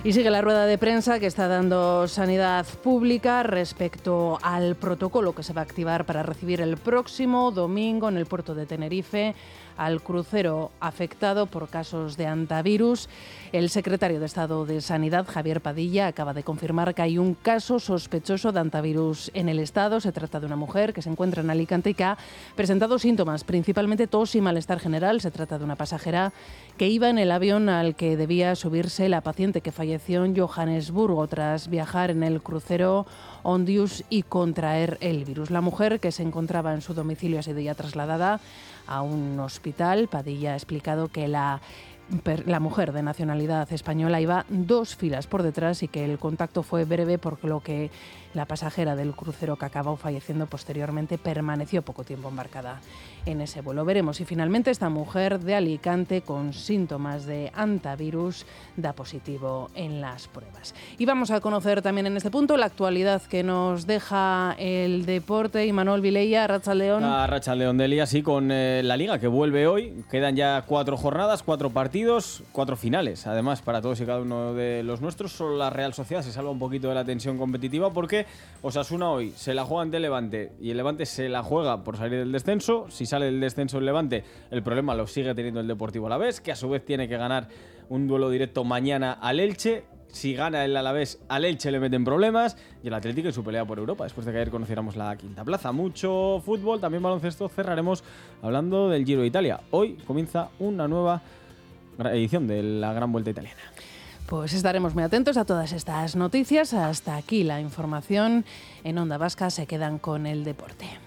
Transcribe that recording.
Y sigue la rueda de prensa que está dando Sanidad Pública respecto al protocolo que se va a activar para recibir el próximo domingo en el puerto de Tenerife al crucero afectado por casos de hantavirus. El secretario de Estado de Sanidad, Javier Padilla, acaba de confirmar que hay un caso sospechoso de hantavirus en el Estado. Se trata de una mujer que se encuentra en Alicante y que ha presentado síntomas, principalmente tos y malestar general. Se trata de una pasajera que iba en el avión al que debía subirse la paciente que falleció en Johannesburgo tras viajar en el crucero Ondius y contraer el virus. La mujer, que se encontraba en su domicilio, ha sido ya trasladada a un hospital. Padilla ha explicado que la mujer de nacionalidad española iba 2 filas por detrás y que el contacto fue breve, por lo que la pasajera del crucero, que acabó falleciendo posteriormente, permaneció poco tiempo embarcada en ese vuelo. Veremos si finalmente esta mujer de Alicante con síntomas de hantavirus da positivo en las pruebas. Y vamos a conocer también en este punto la actualidad que nos deja el deporte. Imanol Vilella, Arratsaldeon. Arratsaldeon, Delia, sí, con la Liga que vuelve hoy. Quedan ya 4 jornadas, 4 partidos, 4 finales. Además, para todos y cada uno de los nuestros, solo la Real Sociedad se salva un poquito de la tensión competitiva porque Osasuna hoy se la juega ante el Levante y el Levante se la juega por salir del descenso. Si sale del descenso el Levante, el problema lo sigue teniendo el Deportivo Alavés, que a su vez tiene que ganar un duelo directo mañana al Elche. Si gana el Alavés, al Elche le meten problemas, y el Atlético en su pelea por Europa, después de que ayer conociéramos la quinta plaza. Mucho fútbol, también baloncesto. Cerraremos hablando del Giro de Italia. Hoy comienza una nueva edición de la Gran Vuelta Italiana. Pues estaremos muy atentos a todas estas noticias. Hasta aquí la información. En Onda Vasca se quedan con el deporte.